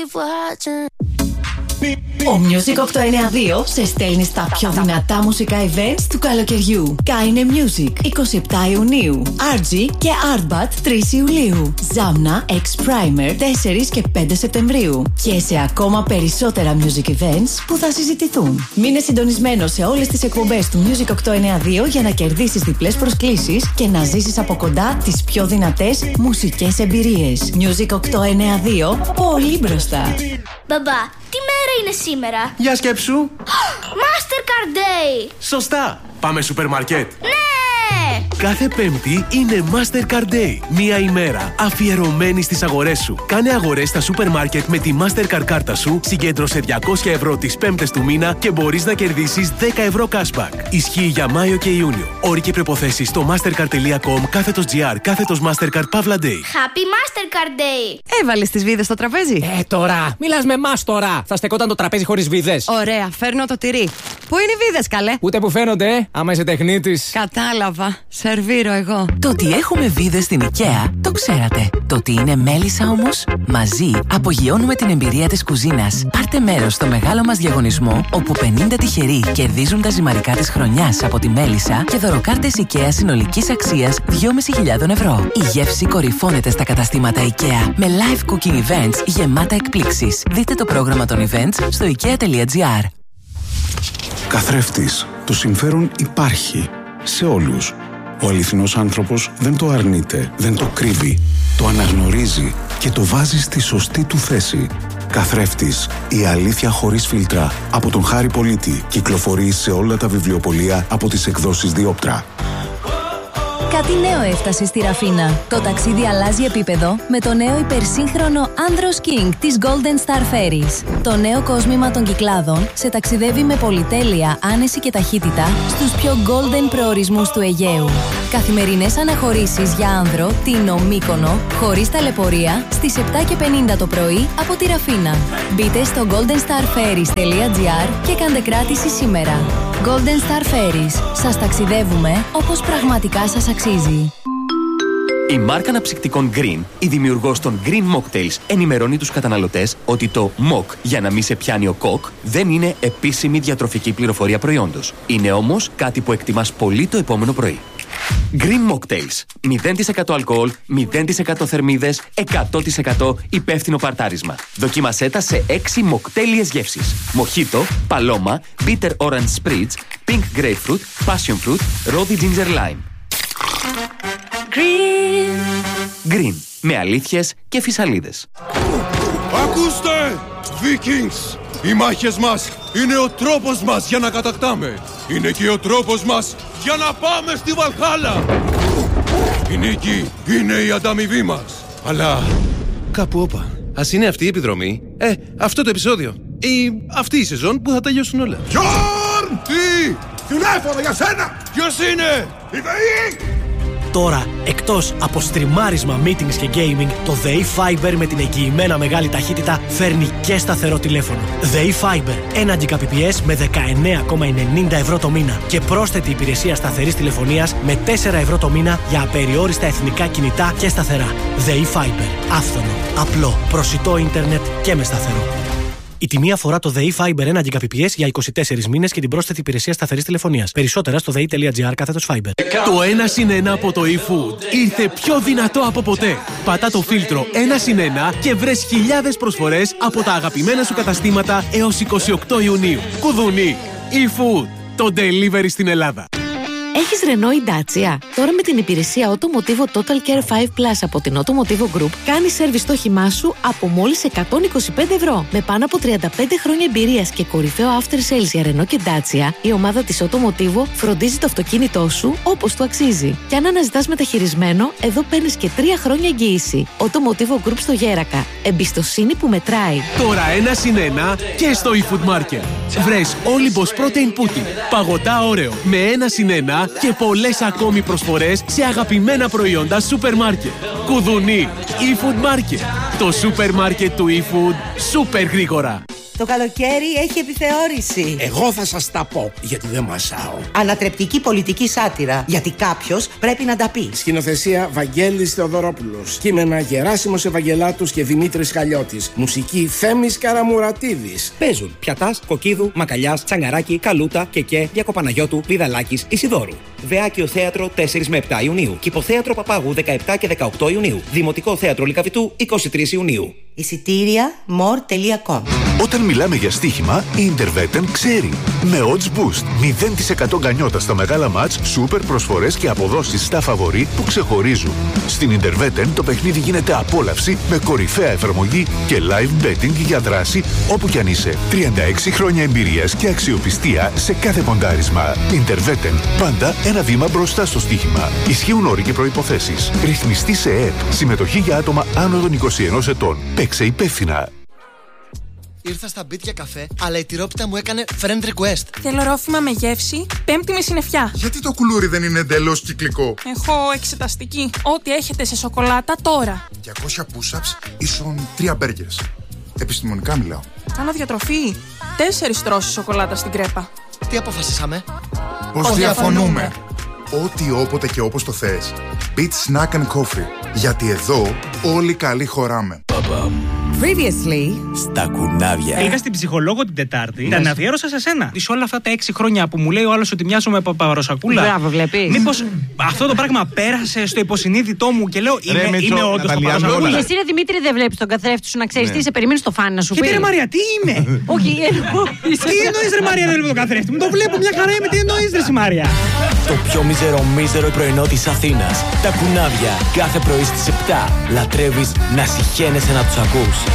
Ο Music 892 σε στέλνει στα πιο δυνατά μουσικά events του καλοκαιριού. Kaine Music 27 Ιουνίου, RG και Artbat 3 Ιουλίου, Zamna X Primer 4 και 5 Σεπτεμβρίου και σε ακόμα περισσότερα music events που θα συζητηθούν. Μείνε συντονισμένο σε όλες τις εκπομπές του Music 892 για να κερδίσεις διπλές προσκλήσεις και να ζήσεις από κοντά τις πιο δυνατές μουσικές εμπειρίες. Music 892, πολύ μπροστά. Μπαμπά, τι μέρα είναι σήμερα? Για σκέψου. Mastercard Day! Σωστά. Πάμε σούπερ μάρκετ. Ναι! Κάθε Πέμπτη είναι Mastercard Day. Μία ημέρα αφιερωμένη στις αγορές σου. Κάνε αγορές στα σούπερ μάρκετ με τη Mastercard κάρτα σου, συγκέντρωσε 200 ευρώ τις Πέμπτες του μήνα και μπορείς να κερδίσεις 10 ευρώ cashback. Ισχύει για Μάιο και Ιούνιο. Όροι και προϋποθέσεις στο mastercard.com/GR/Mastercard Pavla Day. Happy Mastercard Day! Έβαλες τις βίδες στο τραπέζι? Τώρα! Μιλάς με εμάς τώρα! Θα στεκόταν το τραπέζι χωρίς βίδες. Ωραία, φέρνω το τυρί. Πού είναι οι βίδες, καλέ? Ούτε που φαίνονται, άμα είσαι τεχνίτης. Κατάλαβα. Σερβίρω εγώ. Το ότι έχουμε βίδες στην IKEA, το ξέρατε. Το ότι είναι μέλισσα όμως, μαζί απογειώνουμε την εμπειρία της κουζίνας. Πάρτε μέρος στο μεγάλο μας διαγωνισμό, όπου 50 τυχεροί κερδίζουν τα ζυμαρικά της χρονιάς από τη μέλισσα και δωροκάρτες IKEA συνολικής αξίας 2.500 ευρώ. Η γεύση κορυφώνεται στα καταστήματα IKEA με live cooking events γεμάτα εκπλήξεις. Δείτε το πρόγραμμα των events στο ikea.gr. Καθρέφτης. Το συμφέρον υπάρχει σε όλους. Ο αληθινός άνθρωπος δεν το αρνείται, δεν το κρύβει. Το αναγνωρίζει και το βάζει στη σωστή του θέση. Καθρέφτης. Η αλήθεια χωρίς φίλτρα. Από τον Χάρη Πολίτη. Κυκλοφορεί σε όλα τα βιβλιοπωλεία από τις εκδόσεις Διόπτρα. Κάτι νέο έφτασε στη Ραφίνα. Το ταξίδι αλλάζει επίπεδο με το νέο υπερσύγχρονο Andros King της Golden Star Ferries. Το νέο κόσμημα των Κυκλάδων σε ταξιδεύει με πολυτέλεια, άνεση και ταχύτητα στους πιο golden προορισμούς του Αιγαίου. Καθημερινές αναχωρήσεις για άνδρο, Τίνο, Μύκονο, χωρίς ταλαιπωρία, στις 7:50 το πρωί από τη Ραφίνα. Μπείτε στο goldenstarferries.gr και κάντε κράτηση σήμερα. Golden Star Ferries. Σας ταξιδεύουμε όπως πραγματικά σας αξίζει. Η μάρκα αναψυκτικών Green, η δημιουργός των Green Mocktails, ενημερώνει τους καταναλωτές ότι το Mock, για να μην σε πιάνει ο κοκ, δεν είναι επίσημη διατροφική πληροφορία προϊόντος. Είναι όμως κάτι που εκτιμάς πολύ το επόμενο πρωί. Green Mocktails. 0% αλκοόλ, 0% θερμίδες, 100% υπεύθυνο παρτάρισμα. Δοκίμασέ τα σε 6 μοκτέλιες γεύσεις. Μοχίτο, παλώμα, bitter orange spritz, pink grapefruit, passion fruit, rosy ginger lime. Green. Με αλήθειες και φυσαλίδες. Ακούστε! Vikings! Οι μάχες μας είναι ο τρόπος μας για να κατακτάμε. Είναι και ο τρόπος μας για να πάμε στη Βαλχάλα. Η νίκη είναι η ανταμοιβή μας. Αλλά κάπου όπα. Ας είναι αυτή η επιδρομή, αυτό το επεισόδιο ή αυτή η σεζόν που θα τελειώσουν όλα. Γιόρν! Τι! Τηλέφωνο για σένα! Ποιος είναι? Η ΔΕΗ! Τώρα, εκτός από στριμάρισμα, meetings και gaming, το ΔΕΗ Fiber με την εγγυημένα μεγάλη ταχύτητα φέρνει και σταθερό τηλέφωνο. ΔΕΗ Fiber, 1 Gbps με 19,90 ευρώ το μήνα και πρόσθετη υπηρεσία σταθερής τηλεφωνίας με 4 ευρώ το μήνα για απεριόριστα εθνικά κινητά και σταθερά. ΔΕΗ Fiber, άφθονο, απλό, προσιτό ίντερνετ και με σταθερό. Η τιμή αφορά το ΔΕΗ Fiber 1 Gbps για 24 μήνες και την πρόσθετη υπηρεσία σταθερής τηλεφωνίας. Περισσότερα στο dei.gr/Fiber. Το 1+1 από το eFood ήρθε πιο δυνατό από ποτέ. Πατά το φίλτρο 1+1 και βρες χιλιάδες προσφορές από τα αγαπημένα σου καταστήματα έως 28 Ιουνίου. Κουδουνί. eFood. Το delivery στην Ελλάδα. Έχεις Renault ή Dacia? Τώρα με την υπηρεσία Automotivo Total Care 5 Plus από την Automotivo Group κάνεις σέρβις στο όχημά σου από μόλις 125 ευρώ. Με πάνω από 35 χρόνια εμπειρίας και κορυφαίο after sales για Renault και Dacia, η ομάδα της Automotivo φροντίζει το αυτοκίνητό σου όπως του αξίζει. Και αν αναζητάς μεταχειρισμένο, εδώ παίρνεις και 3 χρόνια εγγύηση. Automotivo Group στο Γέρακα. Εμπιστοσύνη που μετράει. Τώρα 1+1 και στο eFood Market. Βρες Olympus Protein Pudding. Παγωτά όρεο με 1+1 και πολλές ακόμη προσφορές σε αγαπημένα προϊόντα σούπερ μάρκετ. Κουδουνί. eFood Market. Το σούπερ μάρκετ του eFood σούπερ γρήγορα. Το καλοκαίρι έχει επιθεώρηση. Εγώ θα σας τα πω, γιατί δεν μασάω. Ανατρεπτική πολιτική σάτυρα, γιατί κάποιος πρέπει να τα πει. Σκηνοθεσία Βαγγέλης Θεοδωρόπουλος. Κείμενα Γεράσιμος Ευαγγελάτους και Δημήτρης Χαλιώτης. Μουσική Θέμης Καραμουρατίδης. Παίζουν Πιατάς, Κοκκίδου, Μακαλιάς, Τσαγκαράκη, Καλούτα, Κεκέ, Διακοπαναγιώτου, Πηδαλάκης, Ισιδόρου. Βεάκιο Θέατρο 4 με 7 Ιουνίου. Κηποθέατρο Παπάγου 17 και 18 Ιουνίου. Δημοτικό Θέατρο Λυκαβητού 23 Ιουνίου. Εισιτήρια more.com. Όταν μιλάμε για στοίχημα, η Interveten ξέρει. Με odds boost, 0% γκανιότα στα μεγάλα μάτς, σούπερ προσφορές και αποδόσεις στα φαβορί που ξεχωρίζουν. Στην Interveten το παιχνίδι γίνεται απόλαυση με κορυφαία εφαρμογή και live betting για δράση όπου κι αν είσαι. 36 χρόνια εμπειρίας και αξιοπιστία σε κάθε ποντάρισμα. Interveten, πάντα ένα βήμα μπροστά στο στοίχημα. Ισχύουν όροι και προϋποθέσεις. Ρυθμιστή σε ΕΕΠ. Συμμετοχή για άτομα άνω των 21 ετών. Παίξε υπεύθυνα. Ήρθα στα μπιτ για καφέ, αλλά η τυρόπιτα μου έκανε friend request. Θέλω ρόφημα με γεύση, Πέμπτη με συννεφιά. Γιατί το κουλούρι δεν είναι εντελώς κυκλικό? Έχω εξεταστική. Ό,τι έχετε σε σοκολάτα τώρα. 200 push-ups ίσον 3 μπέργκερς. Επιστημονικά μιλάω. Κάνω διατροφή. 4 τρώσεις σοκολάτα στην κρέπα. Τι αποφασίσαμε? Πως διαφωνούμε. Ό,τι όποτε και όπως το θες. Beat Snack and Coffee. Γιατί εδώ όλοι καλοί χωράμε. Previously, στα κουνάβια. Πήγα στην ψυχολόγο την Τετάρτη. Τα αναφιέρωσα σε σένα. Σε όλα αυτά τα 6 χρόνια που μου λέει ο άλλος ότι μοιάζω με παπαροσακούλα. Μπράβο, βλέπεις. Μήπως αυτό το πράγμα πέρασε στο υποσυνείδητό μου και λέω είμαι όντως παπαροσακούλα. Όχι, εσύ ρε Δημήτρη δεν βλέπεις τον καθρέφτη σου να ξέρεις τι σε περιμένει στο φάνη να σου πει. Και ρε Μαρία, τι είμαι. Όχι, τι εννοείς ρε Μαρία, δεν βλέπω τον καθρέφτη μου. Το βλέπω μια χαρά είμαι, τι εννοείς ρε Μαρία. Το πιο μίζερο πρωινό της Αθήνας. Τα κουνάβια κάθε πρωί στις 7. Λατρεύεις να συχαίνεσαι να τους ακούς.